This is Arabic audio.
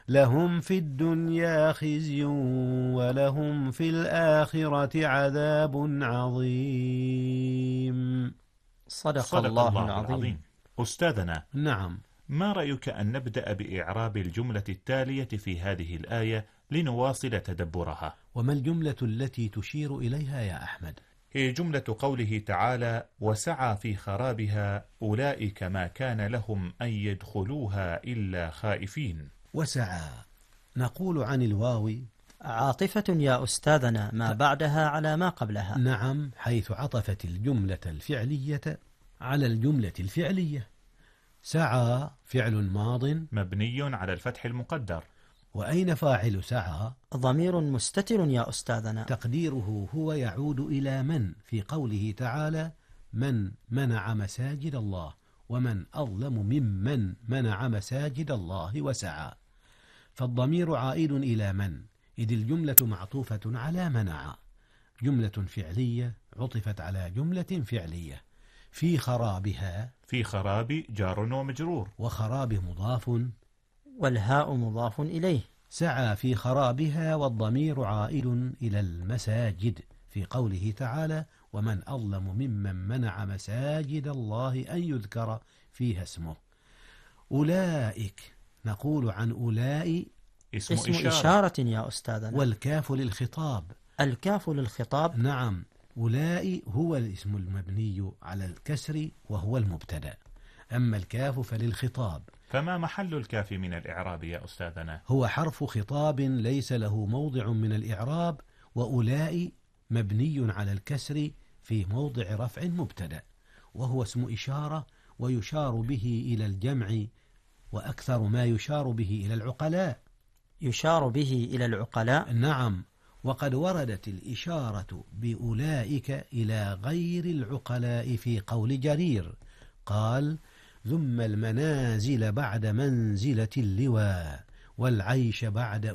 لهم في الدنيا خزي ولهم في الآخرة عذاب عظيم. صدق الله العظيم. أستاذنا، نعم. ما رأيك أن نبدأ بإعراب الجملة التالية في هذه الآية لنواصل تدبرها؟ وما الجملة التي تشير إليها يا أحمد؟ هي جملة قوله تعالى: وسعى في خرابها أولئك ما كان لهم أن يدخلوها إلا خائفين. وسعى نقول عن الواو عاطفة يا أستاذنا ما بعدها على ما قبلها. نعم، حيث عطفت الجملة الفعلية على الجملة الفعلية. سعى فعل ماض مبني على الفتح المقدر. وأين فاعل سعى؟ ضمير مستتر يا أستاذنا، تقديره هو يعود إلى من في قوله تعالى: من منع مساجد الله ومن أظلم ممن منع مساجد الله وسعى. فالضمير عائد إلى من، إذ الجملة معطوفة على منع، جملة فعلية عطفت على جملة فعلية. في خرابها، في خراب جار ومجرور، وخراب مضاف والهاء مضاف إليه. سعى في خرابها والضمير عائد إلى المساجد في قوله تعالى: ومن أظلم ممن منع مساجد الله أن يذكر فيها اسمه. أولئك نقول عن أولئك اسم إشارة يا أستاذنا، والكاف للخطاب. الكاف للخطاب. نعم، أولئك هو الاسم المبني على الكسر وهو المبتدأ، أما الكاف فللخطاب. فما محل الكاف من الإعراب يا أستاذنا؟ هو حرف خطاب ليس له موضع من الإعراب، وأولئك مبني على الكسر في موضع رفع مبتدأ، وهو اسم إشارة ويشار به إلى الجمع، وأكثر ما يشار به إلى العقلاء. يشار به إلى العقلاء. نعم، وقد وردت الإشارة بأولئك إلى غير العقلاء في قول جرير، قال: ثم المنازل بعد منزلة اللواء والعيش بعد